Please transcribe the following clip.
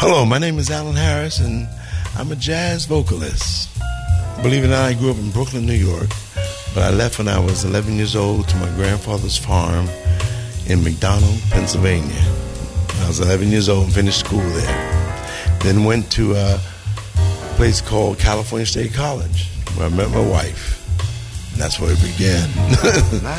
Hello, my name is Alan Harris, and I'm a jazz vocalist. Believe it or not, I grew up in Brooklyn, New York, but I left when I was 11 years old to my grandfather's farm in McDonald, Pennsylvania. I was 11 years old and finished school there. Then went to a place called California State College, where I met my wife. And that's where it began.